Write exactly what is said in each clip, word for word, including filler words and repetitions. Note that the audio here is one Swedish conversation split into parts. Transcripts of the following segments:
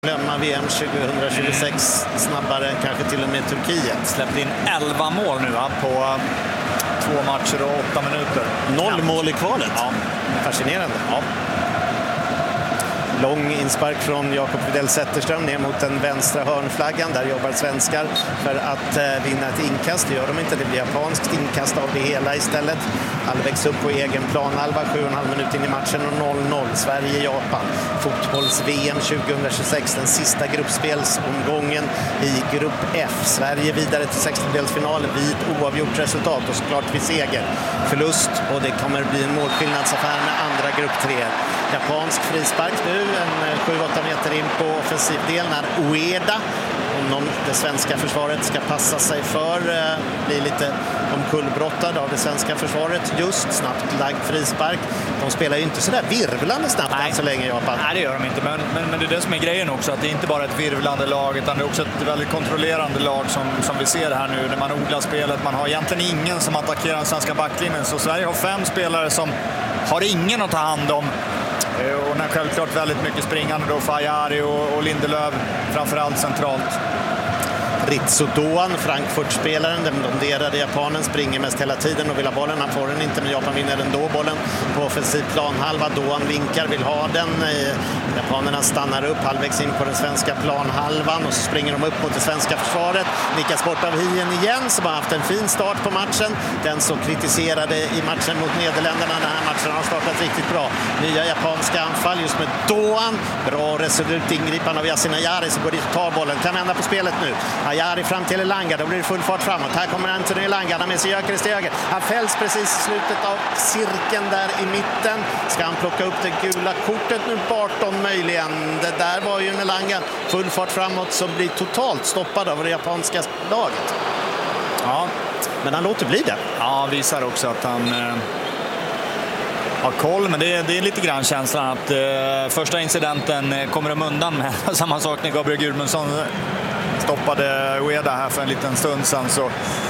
Glömma V M tjugohundratjugosex snabbare än kanske till och med Turkiet. Släppte in elva mål nu va, på två matcher och åtta minuter. Noll ja. mål i kvalet. Ja. Fascinerande. Ja. Lång inspark från Jakob Widell Zetterström ner mot den vänstra hörnflaggan. Där jobbar svenskar för att eh, vinna ett inkast. Det gör de inte, det blir japanskt inkast av det hela istället. Halvvägs upp på egen planhalva, sju och en halv minut in i matchen och noll noll. Sverige-Japan. Fotbolls-V M tjugohundratjugosex, den sista gruppspelsomgången i grupp F. Sverige vidare till sextondelsfinal vid oavgjort resultat och såklart vid seger. Förlust och det kommer bli en målskillnadsaffär med andra grupp tre. Japansk frispark nu, en sju åtta meter in på offensivdelen när Ueda, om det svenska försvaret ska passa sig för, eh, blir lite omkullbrottad av det svenska försvaret. Just snabbt lagd frispark. De spelar ju inte så där virvlande snabbt än så länge i Japan. Nej, det gör de inte. Men, men, men det är det som är grejen också, att det är inte bara ett virvlande lag utan det är också ett väldigt kontrollerande lag som, som vi ser här nu när man odlar spelet. Man har egentligen ingen som attackerar den svenska backlinjen. Så Sverige har fem spelare som har ingen att ta hand om. Och när självklart väldigt mycket springande då för Ajari och, och Lindelöf, framförallt centralt. Ritsu Doan, Frankfurt-spelaren, den blonderade japanen, springer mest hela tiden och vill ha bollen. Han får den inte, men Japan vinner ändå bollen på offensiv planhalva. Doan vinkar, vill ha den. Japanerna stannar upp halvvägs in på den svenska planhalvan och så springer de upp mot det svenska försvaret. Nickas bort av Hien igen, som har haft en fin start på matchen. Den så kritiserade i matchen mot Nederländerna. Den här matchen har startat riktigt bra. Nya japanska anfall just med Doan. Bra resolut ingripan av Yasin Ajari som går dit och tar bollen. Kan vända på spelet nu. Ajari fram till Elanga, då blir det full fart framåt. Här kommer Anthony Elanga, han har med sig Gyökeres till höger. Han fälls precis i slutet av cirkeln där i mitten. Ska han plocka upp det gula kortet nu på arton möjligen? Det där var ju en Elanga full fart framåt som blir totalt stoppad av det japanska laget. Ja, men han låter bli det. Ja, visar också att han eh, har koll, men det är, det är lite grann känslan att eh, första incidenten eh, kommer de undan med. Samma sak när Gabriel Gudmundsson stoppade Ueda här för en liten stund sedan, så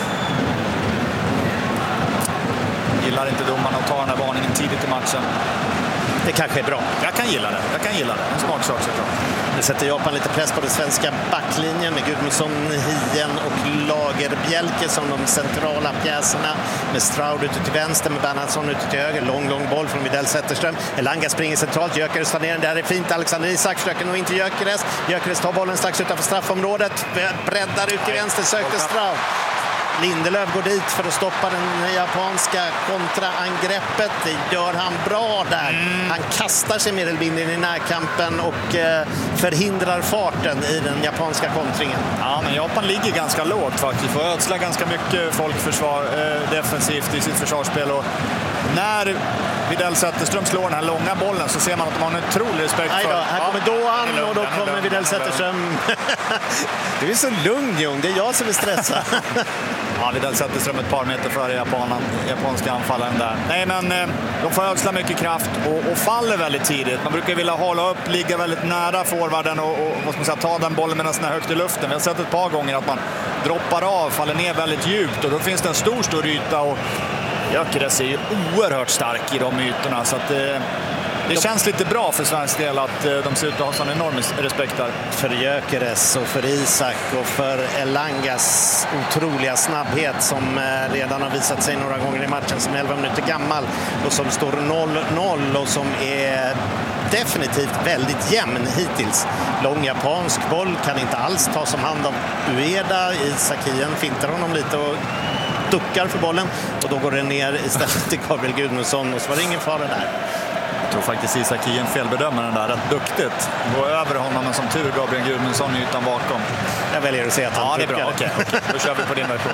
gillar inte domarna att ta den här varningen tidigt i matchen. Det kanske är bra. Jag kan gilla det. Jag kan gilla det. En smaksak såklart. Det sätter Japan lite press på den svenska backlinjen med Gudmundsson, Hien och Lagerbjälke som de centrala pjäserna, med Stroud ute till vänster, med Bernhardsson ute till höger. Lång, lång boll från Widell Zetterström. Elanga springer centralt. Gyökeres tar ner den. Där är fint. Alexander Isak försöker nog inte Gyökeres. Gyökeres tar bollen strax utanför straffområdet. Breddar ut till vänster. Sökte Stroud. Lindelöf går dit för att stoppa den japanska kontraangreppet. Det gör han bra där. Mm. Han kastar sig mer eller mindre i närkampen och eh, förhindrar farten i den japanska kontringen. Ja, men Japan ligger ganska lågt faktiskt. Får ödsla ganska mycket folkförsvar eh, defensivt i sitt försvarsspel. Och när Widell Zetterström slår den här långa bollen så ser man att de har en otrolig respekt för... Då, här ja, kommer Doan och då kommer Widell Zetterström. Du är så lugn, Jung. Det är jag som är stressad. Ja, Widell Zetterström ett par meter före japanen, japanska anfallaren där. Nej, men eh, de får ödsla mycket kraft och, och faller väldigt tidigt. Man brukar vilja hålla upp, ligga väldigt nära forwarden och, och vad ska man säga, ta den bollen medan den är högt i luften. Vi har sett ett par gånger att man droppar av, faller ner väldigt djupt och då finns det en stor, stor yta och Gyökeres är ju oerhört stark i de ytorna, så att eh, det känns lite bra för svensk del att eh, de ser ut att ha sån enorm respekt där. För Gyökeres och för Isak och för Elangas otroliga snabbhet som eh, redan har visat sig några gånger i matchen, som är elva minuter gammal och som står noll noll och som är definitivt väldigt jämn hittills. Lång japansk boll, kan inte alls ta som hand av Ueda. Isakien fintar honom lite och duckar för bollen och då går det ner istället till Gabriel Gudmundsson och så var det ingen fara där. Jag tror faktiskt Isakien felbedömer den där rätt duktigt. Gå över honom, men som tur Gabriel Gudmundsson är utan bakom. Jag väljer att säga att han ja, det är bra. Okej, okay, okay. Då kör vi på din version.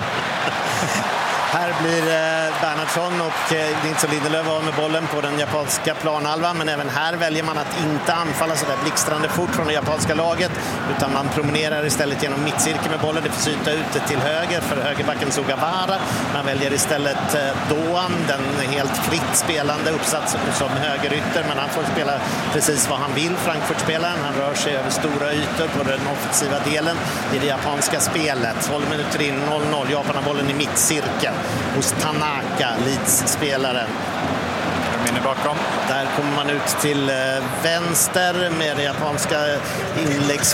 Här blir eh, Bernhardsson och eh, Nilsson Lindelöf var med bollen på den japanska planhalvan, men även här väljer man att inte anfalla så där blixtrande fort från det japanska laget, utan man promenerar istället genom mittcirkeln med bollen. Det får syta ute till höger för högerbacken Sugawara. Man väljer istället eh, Doan, den helt fritt spelande uppsats som högerytter, men han får spela precis vad han vill, Frankfurt-spelaren. Han rör sig över stora ytor på den offensiva delen i det japanska spelet. tolv minuter in, noll noll. Japan har bollen i mittcirkeln hos Tanaka, Leeds-spelaren. Minne bakom. Där kommer man ut till vänster med det japanska inläggs